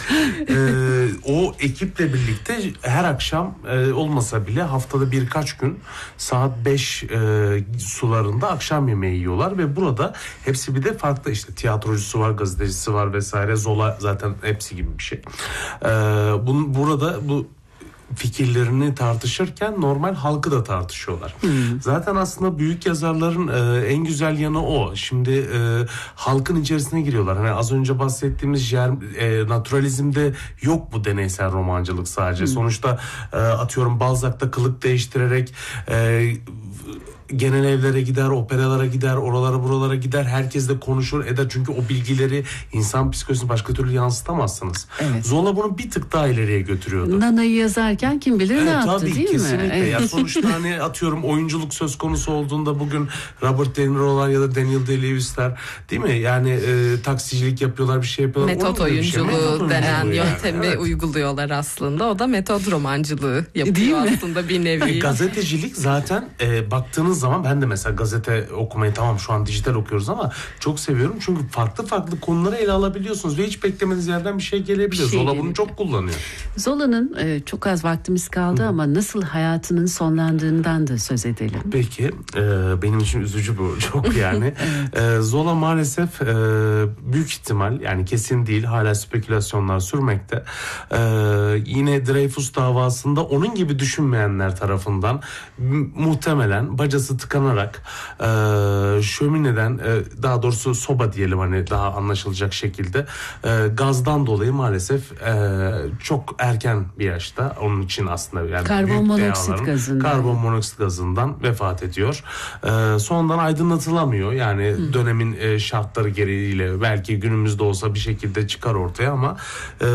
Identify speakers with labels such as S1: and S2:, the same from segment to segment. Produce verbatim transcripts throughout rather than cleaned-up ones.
S1: e, o ekiple birlikte her akşam e, olmasa bile haftada birkaç gün saat beş e, sularında akşam yemeği yiyorlar ve burada hepsi bir de farklı, işte tiyatrocusu var, gazetecisi var vesaire. Zola zaten hepsi gibi bir şey. E, bunun, burada bu fikirlerini tartışırken normal halkı da tartışıyorlar. Hmm. Zaten aslında büyük yazarların e, en güzel yanı o. Şimdi e, halkın içerisine giriyorlar. Hani az önce bahsettiğimiz jer, e, naturalizmde yok bu deneysel romancılık sadece. Hmm. Sonuçta e, atıyorum Balzac'ta kılık değiştirerek e, genel evlere gider, operalara gider, oralara buralara gider. Herkes de konuşur eder. Çünkü o bilgileri insan psikolojisini başka türlü yansıtamazsınız. Evet. Zola bunu bir tık daha ileriye götürüyordu.
S2: Nana'yı yazarken kim bilir evet, ne yaptı
S1: tabii,
S2: değil
S1: kesinlikle.
S2: mi? Evet.
S1: Ya sonuçta hani atıyorum oyunculuk söz konusu olduğunda bugün Robert De Niro'lar ya da Daniel Day-Lewis'ler değil mi? Yani e, taksicilik yapıyorlar, bir şey yapıyorlar.
S3: Metot oyunculuğu şey. Metot denen yani. yöntemi evet. uyguluyorlar aslında. O da metot romancılığı yapıyor aslında bir nevi.
S1: E, gazetecilik zaten e, baktığınız zaman ben de mesela gazete okumayı, tamam şu an dijital okuyoruz ama çok seviyorum. Çünkü farklı farklı konuları ele alabiliyorsunuz ve hiç beklemediğiniz yerden bir şey gelebiliyor. Şey Zola gelebilir. Bunu çok kullanıyor.
S2: Zola'nın e, çok az vaktimiz kaldı Hı. ama nasıl hayatının sonlandığından da söz edelim.
S1: Peki. E, benim için üzücü bu çok yani. evet. e, Zola maalesef e, büyük ihtimal, yani kesin değil, hala spekülasyonlar sürmekte. E, yine Dreyfus davasında onun gibi düşünmeyenler tarafından m- muhtemelen bacası tıkanarak e, şömineden e, daha doğrusu soba diyelim hani daha anlaşılacak şekilde e, gazdan dolayı maalesef e, çok erken bir yaşta, onun için aslında yani
S2: karbon monoksit gazından
S1: karbon monoksit gazından vefat ediyor. E, sonradan aydınlatılamıyor yani Hı. dönemin e, şartları gereğiyle belki günümüzde olsa bir şekilde çıkar ortaya ama e,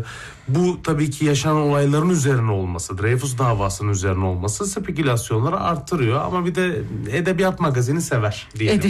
S1: bu tabii ki yaşanan olayların üzerine olması, Dreyfus davasının üzerine olması spekülasyonları arttırıyor ama bir de edebiyat magazini sever diyelim.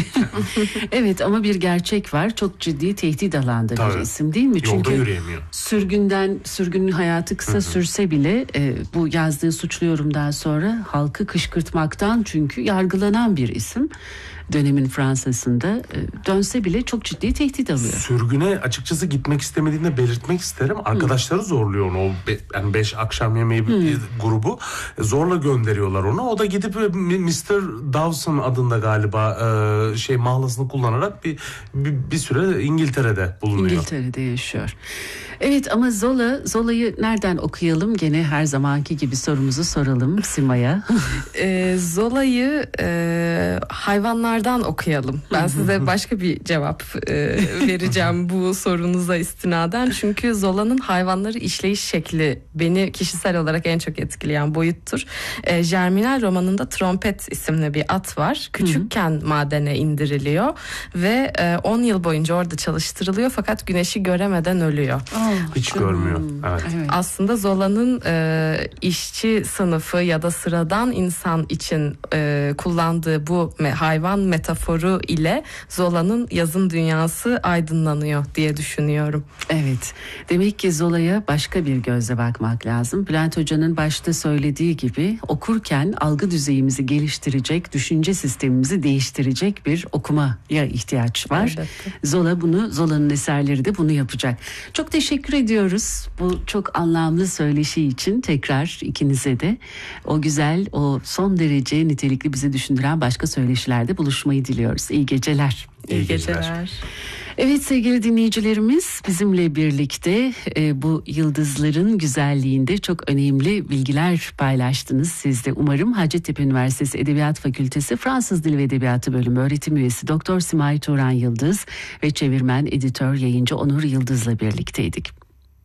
S2: Evet ama bir gerçek var. Çok ciddi tehdit alanda tabii. bir isim değil mi?
S1: Yolda Çünkü yürüyemiyor.
S2: Sürgünden, sürgünün hayatı kısa Hı-hı. sürse bile e, bu yazdığı suçlu yorumdan sonra halkı kışkırtmaktan çünkü yargılanan bir isim. Dönemin Fransa'sında e, dönse bile çok ciddi tehdit alıyor.
S1: Sürgüne açıkçası gitmek istemediğini de belirtmek isterim. Arkadaşları hmm. zorluyor onu. O be, yani beş akşam yemeği hmm. grubu zorla gönderiyorlar onu. O da gidip mister Dawson adında galiba e, şey mahlasını kullanarak bir, bir bir süre İngiltere'de bulunuyor.
S2: İngiltere'de yaşıyor. Evet ama Zola, Zola'yı nereden okuyalım? Gene her zamanki gibi sorumuzu soralım Sima'ya.
S3: e, Zola'yı e, hayvanlardan okuyalım. Ben size başka bir cevap e, vereceğim bu sorunuza istinaden. Çünkü Zola'nın hayvanları işleyiş şekli beni kişisel olarak en çok etkileyen boyuttur. E, Germinal romanında Trompet isimli bir at var. Küçükken Hı-hı. madene indiriliyor ve e, on yıl boyunca orada çalıştırılıyor fakat güneşi göremeden ölüyor.
S1: Hiç görmüyor. Evet.
S3: Evet. Aslında Zola'nın e, işçi sınıfı ya da sıradan insan için e, kullandığı bu me- hayvan metaforu ile Zola'nın yazın dünyası aydınlanıyor diye düşünüyorum.
S2: Evet. Demek ki Zola'ya başka bir gözle bakmak lazım. Bülent Hoca'nın başta söylediği gibi okurken algı düzeyimizi geliştirecek, düşünce sistemimizi değiştirecek bir okumaya ihtiyaç var. Evet. Zola bunu, Zola'nın eserleri de bunu yapacak. Çok teşekkür ediyoruz bu çok anlamlı söyleşi için tekrar ikinize de. O güzel, o son derece nitelikli bizi düşündüren başka söyleşilerde buluşmayı diliyoruz. İyi geceler.
S3: İyi, İyi geceler. geceler.
S2: Evet sevgili dinleyicilerimiz, bizimle birlikte e, bu yıldızların güzelliğinde çok önemli bilgiler paylaştınız siz de. Umarım Hacettepe Üniversitesi Edebiyat Fakültesi Fransız Dili ve Edebiyatı Bölümü öğretim üyesi Doktor Simay Turan Yıldız ve çevirmen, editör, yayıncı Onur Yıldız'la birlikteydik.